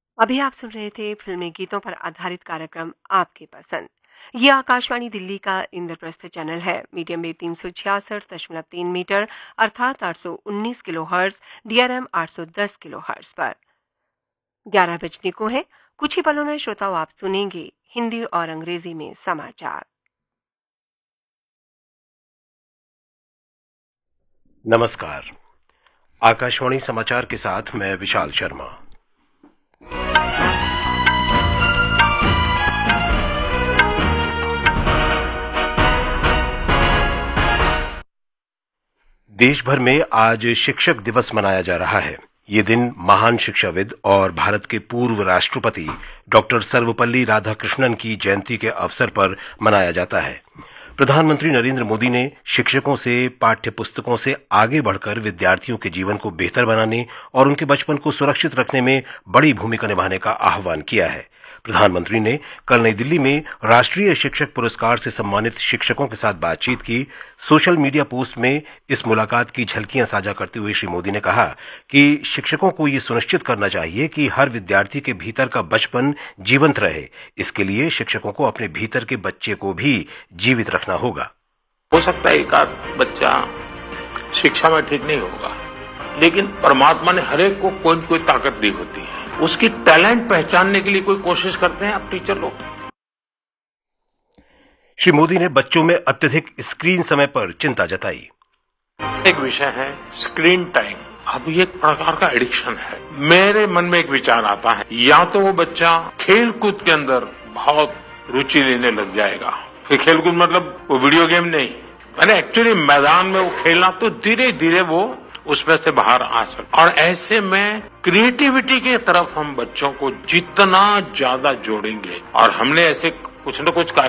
अभी आप सुन रहे थे फिल्मी गीतों पर आधारित कार्यक्रम आपकी पसंद। ये आकाशवाणी दिल्ली का इंद्रप्रस्थ चैनल है। मीडियम वेव 366.3 मीटर अर्थात 819 kilo hertz, DRM 810 kilo hertz पर 11 बजने को है। कुछ ही पलों में श्रोताओं आप सुनेंगे हिंदी और अंग्रेजी में समाचार। नमस्कार। आकाशवाणी समाचार के साथ मैं विशाल शर्मा। देश भर में आज शिक्षक दिवस मनाया जा रहा है। ये दिन महान शिक्षाविद और भारत के पूर्व राष्ट्रपति डॉक्टर सर्वपल्ली राधाकृष्णन की जयंती के अवसर पर मनाया जाता है। प्रधानमंत्री नरेंद्र मोदी ने शिक्षकों से पाठ्य पुस्तकों से आगे बढ़कर विद्यार्थियों के जीवन को बेहतर बनाने और उनके बचपन को सुरक्षित रखने में बड़ी भूमिका निभाने का आह्वान किया है। प्रधानमंत्री ने कल नई दिल्ली में राष्ट्रीय शिक्षक पुरस्कार से सम्मानित शिक्षकों के साथ बातचीत की। सोशल मीडिया पोस्ट में इस मुलाकात की झलकियां साझा करते हुए श्री मोदी ने कहा कि शिक्षकों को ये सुनिश्चित करना चाहिए कि हर विद्यार्थी के भीतर का बचपन जीवंत रहे। इसके लिए शिक्षकों को अपने भीतर के बच्चे को भी जीवित रखना होगा। हो सकता है एक आध बच्चा शिक्षा में ठीक नहीं होगा, लेकिन परमात्मा ने हर एक को कोई न कोई ताकत दी होती है। उसकी टैलेंट पहचानने के लिए कोई कोशिश करते हैं आप टीचर लोग। श्री मोदी ने बच्चों में अत्यधिक स्क्रीन समय पर चिंता जताई। एक विषय है स्क्रीन टाइम। अब ये एक प्रकार का एडिक्शन है। मेरे मन में एक विचार आता है, या तो वो बच्चा खेल कूद के अंदर बहुत रुचि लेने लग जाएगा। खेल कूद मतलब वो वीडियो गेम नहीं, मैंने एक्चुअली मैदान में वो खेलना, तो धीरे धीरे वो उसमें से बाहर आ सकता। और ऐसे में क्रिएटिविटी की तरफ हम बच्चों को जितना ज्यादा जोड़ेंगे, और हमने ऐसे कुछ न कुछ